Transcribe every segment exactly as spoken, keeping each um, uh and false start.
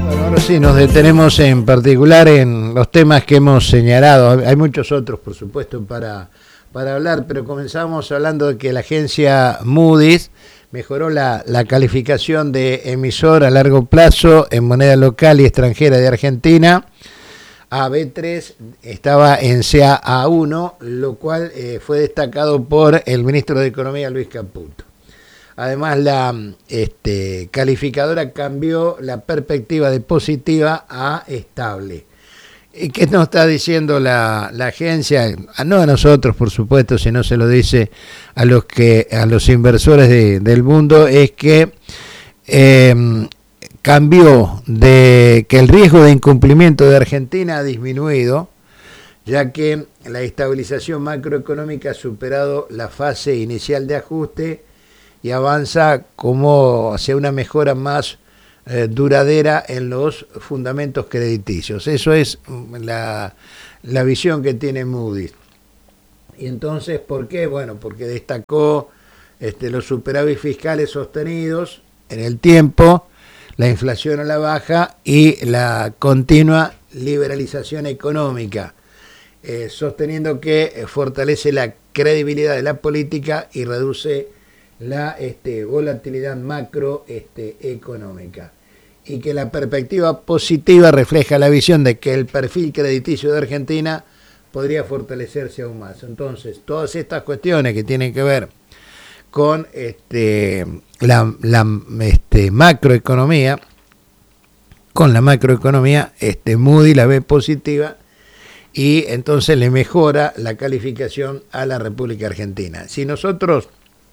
Bueno, ahora sí, nos detenemos en particular en los temas que hemos señalado. Hay muchos otros, por supuesto, para, para hablar, pero comenzamos hablando de que la agencia Moody's mejoró la, la calificación de emisor a largo plazo en moneda local y extranjera de Argentina. A B tres estaba en C A A uno, lo cual eh, fue destacado por el ministro de Economía, Luis Caputo. Además, la este, calificadora cambió la perspectiva de positiva a estable. ¿Y qué nos está diciendo la, la agencia? No a nosotros, por supuesto, sino se lo dice a los que a los inversores de, del mundo, es que eh, cambió de que el riesgo de incumplimiento de Argentina ha disminuido, ya que la estabilización macroeconómica ha superado la fase inicial de ajuste y avanza como hacia una mejora más eh, duradera en los fundamentos crediticios. Eso es la, la visión que tiene Moody's. Y entonces, ¿por qué? Bueno, porque destacó este, los superávit fiscales sostenidos en el tiempo, la inflación a la baja y la continua liberalización económica, eh, sosteniendo que eh, fortalece la credibilidad de la política y reduce la este, volatilidad macroeconómica, este, y que la perspectiva positiva refleja la visión de que el perfil crediticio de Argentina podría fortalecerse aún más. Entonces, todas estas cuestiones que tienen que ver con este, la, la este, macroeconomía, con la macroeconomía, este, Moody la ve positiva y entonces le mejora la calificación a la República Argentina. Si nosotros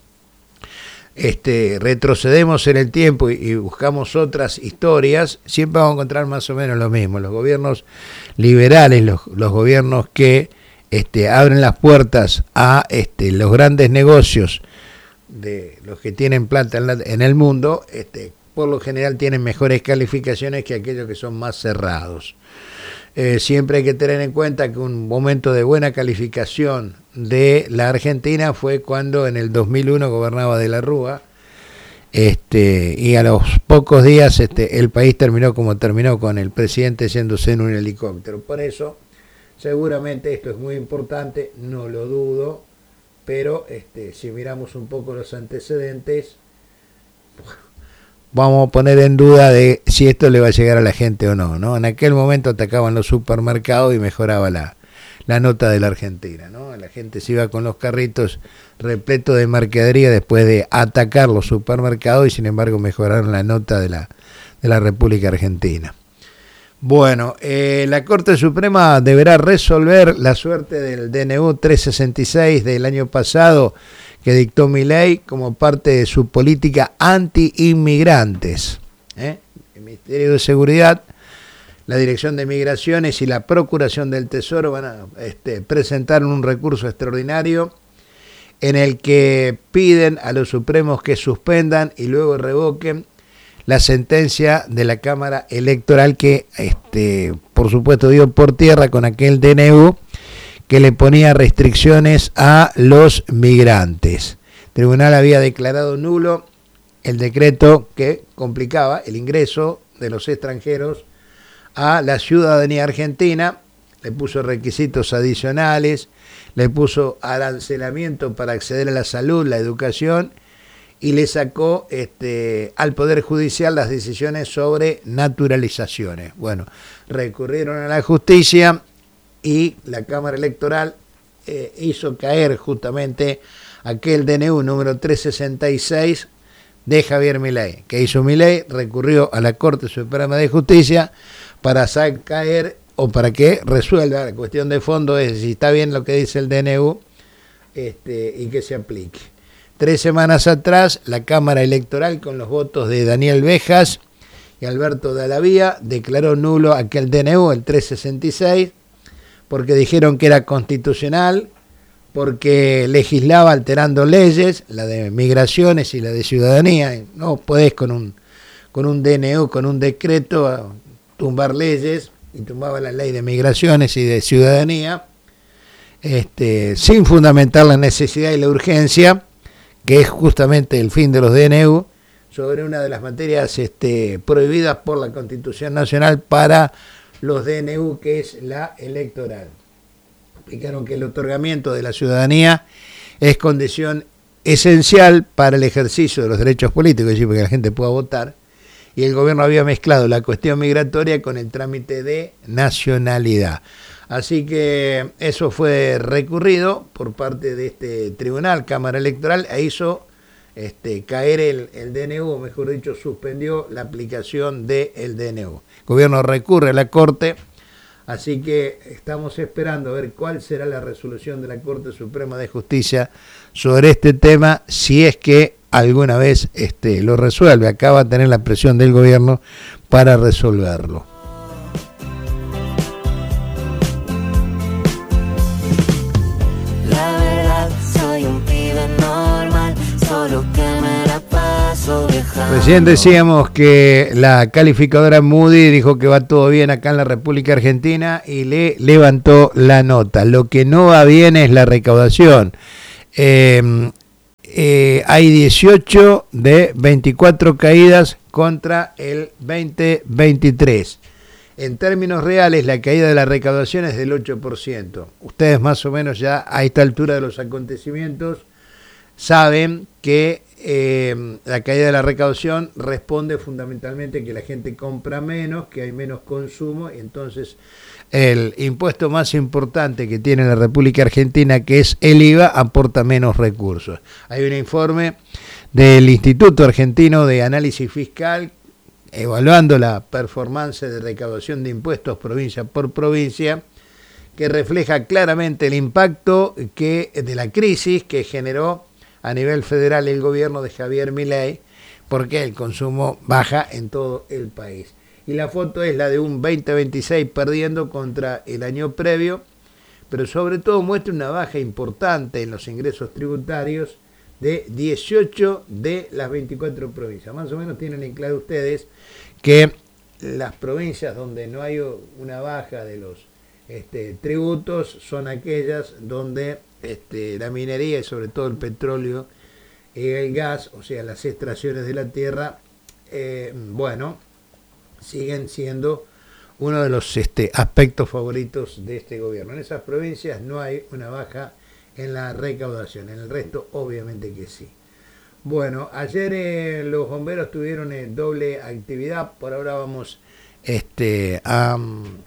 Este, retrocedemos en el tiempo y, y buscamos otras historias, siempre vamos a encontrar más o menos lo mismo. Los gobiernos liberales, los, los gobiernos que este, abren las puertas a este, los grandes negocios de los que tienen plata en, la, en el mundo, este, por lo general tienen mejores calificaciones que aquellos que son más cerrados. Eh, siempre hay que tener en cuenta que un momento de buena calificación de la Argentina fue cuando en el dos mil uno gobernaba De la Rúa, este, y a los pocos días este, el país terminó como terminó, con el presidente yéndose en un helicóptero. Por eso, seguramente esto es muy importante, no lo dudo, pero este, si miramos un poco los antecedentes, vamos a poner en duda de si esto le va a llegar a la gente o no, ¿no? En aquel momento atacaban los supermercados y mejoraba la, la nota de la Argentina, ¿no? La gente se iba con los carritos repletos de mercadería después de atacar los supermercados y sin embargo mejoraron la nota de la, de la República Argentina. Bueno, eh, la Corte Suprema deberá resolver la suerte del D N U trescientos sesenta y seis del año pasado, que dictó Milei como parte de su política anti-inmigrantes. ¿eh? El Ministerio de Seguridad, la Dirección de Migraciones y la Procuración del Tesoro van a este, presentar un recurso extraordinario en el que piden a los supremos que suspendan y luego revoquen la sentencia de la Cámara Electoral que, este, por supuesto, dio por tierra con aquel D N U que le ponía restricciones a los migrantes. El tribunal había declarado nulo el decreto que complicaba el ingreso de los extranjeros a la ciudadanía argentina, le puso requisitos adicionales, le puso arancelamiento para acceder a la salud, la educación, y le sacó este, al Poder Judicial las decisiones sobre naturalizaciones. Bueno, recurrieron a la justicia y la Cámara Electoral eh, hizo caer justamente aquel D N U número trescientos sesenta y seis de Javier Milei. ¿Qué hizo Milei? Recurrió a la Corte Suprema de Justicia para hacer caer o para que resuelva la cuestión de fondo, es si está bien lo que dice el D N U este, y que se aplique. Tres semanas atrás, la Cámara Electoral, con los votos de Daniel Bejas y Alberto Dallavía, declaró nulo aquel D N U, el trescientos sesenta y seis, porque dijeron que era constitucional, porque legislaba alterando leyes, la de migraciones y la de ciudadanía. No podés con un, con un D N U, con un decreto, tumbar leyes, y tumbaba la ley de migraciones y de ciudadanía, este, sin fundamentar la necesidad y la urgencia, que es justamente el fin de los D N U, sobre una de las materias este, prohibidas por la Constitución Nacional para los D N U, que es la electoral. Explicaron que el otorgamiento de la ciudadanía es condición esencial para el ejercicio de los derechos políticos, es decir, para que la gente pueda votar, y el gobierno había mezclado la cuestión migratoria con el trámite de nacionalidad. Así que eso fue recurrido por parte de este tribunal, Cámara Electoral, e hizo este, caer el, el D N U, o mejor dicho, suspendió la aplicación del D N U. El gobierno recurre a la Corte. Así que estamos esperando a ver cuál será la resolución de la Corte Suprema de Justicia sobre este tema, si es que alguna vez este, lo resuelve. Acá va a tener la presión del gobierno para resolverlo. La verdad, soy un pibe normal, solo que me la paso viajando. Recién decíamos que la calificadora Moody dijo que va todo bien acá en la República Argentina y le levantó la nota. Lo que no va bien es la recaudación. Eh, eh, hay dieciocho de veinticuatro caídas contra el veinte veintitrés. En términos reales, la caída de la recaudación es del ocho por ciento. Ustedes más o menos ya a esta altura de los acontecimientos saben que eh, la caída de la recaudación responde fundamentalmente que la gente compra menos, que hay menos consumo, y entonces el impuesto más importante que tiene la República Argentina, que es el I V A, aporta menos recursos. Hay un informe del Instituto Argentino de Análisis Fiscal evaluando la performance de recaudación de impuestos provincia por provincia, que refleja claramente el impacto que de la crisis que generó a nivel federal el gobierno de Javier Milei, porque el consumo baja en todo el país. Y la foto es la de un veinte veintiséis perdiendo contra el año previo, pero sobre todo muestra una baja importante en los ingresos tributarios de dieciocho de las veinticuatro provincias. Más o menos tienen en claro ustedes que las provincias donde no hay una baja de los este, tributos son aquellas donde este, la minería y sobre todo el petróleo y el gas, o sea, las extracciones de la tierra, eh, bueno, siguen siendo uno de los este, aspectos favoritos de este gobierno. En esas provincias no hay una baja en la recaudación, en el resto obviamente que sí. Bueno, ayer eh, los bomberos tuvieron eh, doble actividad. Por ahora vamos este, a,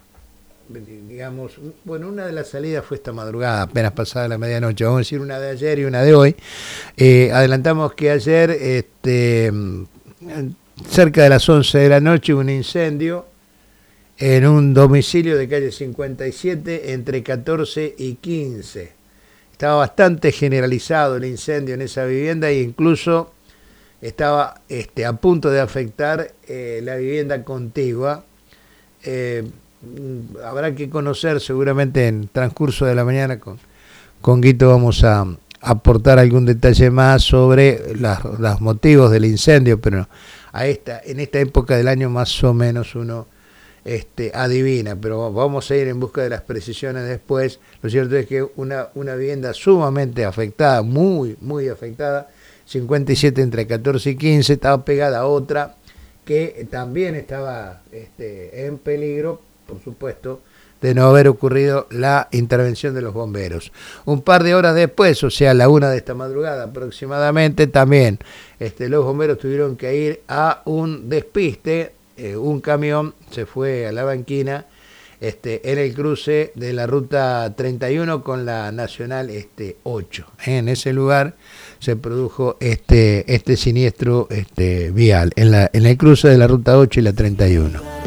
digamos, bueno, una de las salidas fue esta madrugada, apenas pasada la medianoche, vamos a decir una de ayer y una de hoy. Eh, adelantamos que ayer, este, cerca de las once de la noche, un incendio en un domicilio de calle cincuenta y siete entre catorce y quince. Estaba bastante generalizado el incendio en esa vivienda e incluso estaba este, a punto de afectar eh, la vivienda contigua. Eh, habrá que conocer seguramente en transcurso de la mañana con, con Guito vamos a aportar algún detalle más sobre las, los motivos del incendio, pero a esta, en esta época del año más o menos uno Este, adivina, pero vamos a ir en busca de las precisiones después. Lo cierto es que una, una vivienda sumamente afectada, muy, muy afectada, cincuenta y siete entre catorce y quince, estaba pegada a otra que también estaba este, en peligro, por supuesto, de no haber ocurrido la intervención de los bomberos. Un par de horas después, o sea, a la una de esta madrugada aproximadamente, también este, los bomberos tuvieron que ir a un despiste. Eh, un camión se fue a la banquina este, en el cruce de la ruta treinta y uno con la nacional este, ocho. En ese lugar se produjo este, este siniestro este, vial, en, la, en el cruce de la ruta ocho y la treinta y uno.